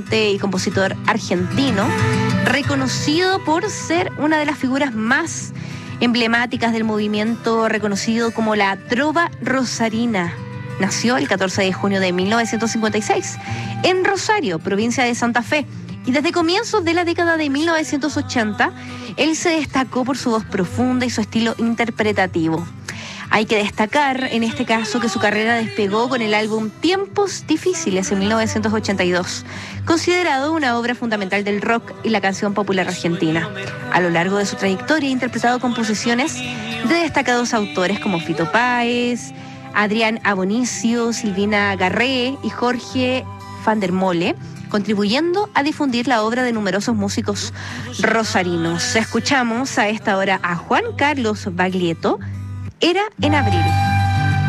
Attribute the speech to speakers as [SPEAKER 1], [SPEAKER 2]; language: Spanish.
[SPEAKER 1] y compositor argentino, reconocido por ser una de las figuras más emblemáticas del movimiento reconocido como la trova rosarina. Nació el 14 de junio de 1956 en Rosario, provincia de Santa Fe, y desde comienzos de la década de 1980 él se destacó por su voz profunda y su estilo interpretativo. Hay que destacar en este caso que su carrera despegó con el álbum Tiempos Difíciles en 1982, considerado una obra fundamental del rock y la canción popular argentina. A lo largo de su trayectoria ha interpretado composiciones de destacados autores como Fito Páez, Adrián Abonicio, Silvina Garré y Jorge van der Mole, contribuyendo a difundir la obra de numerosos músicos rosarinos. Escuchamos a esta hora a Juan Carlos Baglietto, Era en abril.